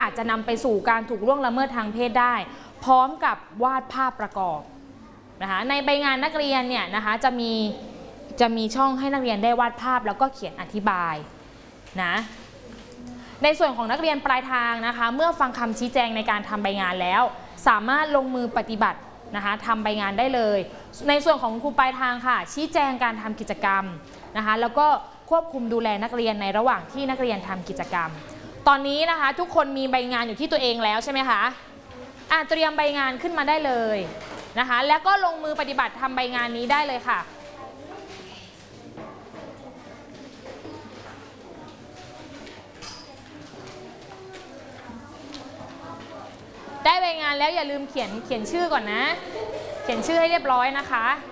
อาจจะนำไปสู่การถูกล่วงละเมิดทางเพศได้พร้อมกับวาดภาพประกอบนะคะในใบงานนักเรียนเนี่ยนะคะจะมีช่องให้นักเรียนได้วาดภาพแล้วก็เขียนอธิบายนะในส่วนของนักเรียนปลายทางนะคะเมื่อฟังคำชี้แจงในการทำใบงานแล้วสามารถลงมือปฏิบัตินะคะทำใบงานได้เลยในส่วนของครูปลายทางค่ะชี้แจงการทำกิจกรรมนะคะแล้วก็ควบคุมดูแลนักเรียนในระหว่างที่นักเรียนทำกิจกรรมตอนนี้นะคะทุกคนมีใบงานอยู่ที่ตัวเองแล้วใช่ไหมคะเตรียมใบงานขึ้นมาได้เลยนะคะแล้วก็ลงมือปฏิบัติทำใบงานนี้ได้เลยค่ะได้ใบงานแล้วอย่าลืมเขียนชื่อก่อนนะเขียนชื่อให้เรียบร้อยนะคะ